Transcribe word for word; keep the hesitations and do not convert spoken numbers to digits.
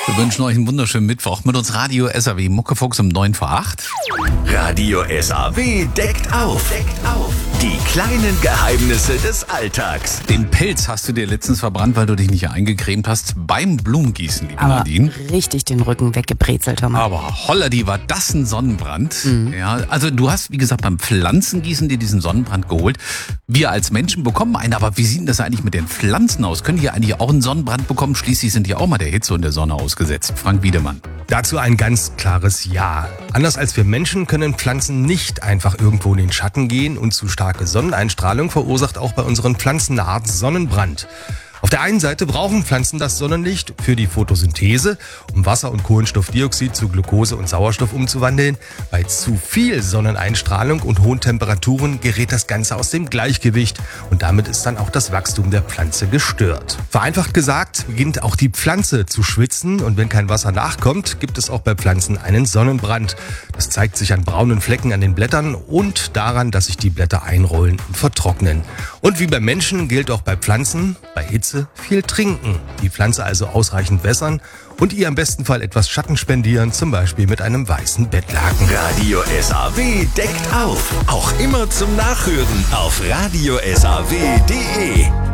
Wir wünschen euch einen wunderschönen Mittwoch mit uns Radio S A W Muckefuchs um neun vor acht. Radio S A W deckt auf. Deckt auf. Die kleinen Geheimnisse des Alltags. Den Pelz hast du dir letztens verbrannt, weil du dich nicht eingecremt hast beim Blumengießen, liebe Aber Nadine. richtig den Rücken weggebrezelt, Thomas. Aber holladi, war das ein Sonnenbrand. Mhm. Ja, also du hast, wie gesagt, beim Pflanzengießen dir diesen Sonnenbrand geholt. Wir als Menschen bekommen einen, aber wie sieht denn das eigentlich mit den Pflanzen aus? Können die eigentlich auch einen Sonnenbrand bekommen? Schließlich sind die auch mal der Hitze und der Sonne ausgesetzt. Frank Wiedemann. Dazu ein ganz klares Ja. Anders als wir Menschen können Pflanzen nicht einfach irgendwo in den Schatten gehen und zu starke Sonneneinstrahlung verursacht auch bei unseren Pflanzen eine Art Sonnenbrand. Auf der einen Seite brauchen Pflanzen das Sonnenlicht für die Photosynthese, um Wasser und Kohlenstoffdioxid zu Glucose und Sauerstoff umzuwandeln. Bei zu viel Sonneneinstrahlung und hohen Temperaturen gerät das Ganze aus dem Gleichgewicht und damit ist dann auch das Wachstum der Pflanze gestört. Vereinfacht gesagt beginnt auch die Pflanze zu schwitzen und wenn kein Wasser nachkommt, gibt es auch bei Pflanzen einen Sonnenbrand. Das zeigt sich an braunen Flecken an den Blättern und daran, dass sich die Blätter einrollen und vertrocknen. Und wie beim Menschen gilt auch bei Pflanzen, bei Hitze viel trinken, die Pflanze also ausreichend wässern und ihr am besten Fall etwas Schatten spendieren, zum Beispiel mit einem weißen Bettlaken. Radio S A W deckt auf. Auch immer zum Nachhören auf radio s a w punkt d e.